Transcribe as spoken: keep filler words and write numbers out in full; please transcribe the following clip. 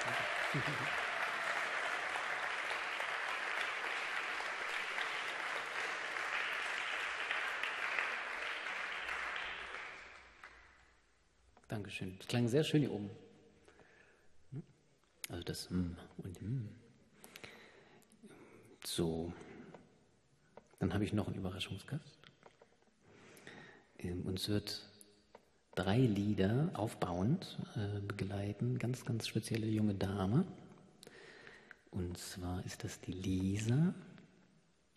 Dankeschön. Das klang sehr schön hier oben. Also das M und M. So, dann habe ich noch einen Überraschungsgast. Ähm, uns wird drei Lieder aufbauend äh, begleiten, ganz, ganz spezielle junge Dame. Und zwar ist das die Lisa.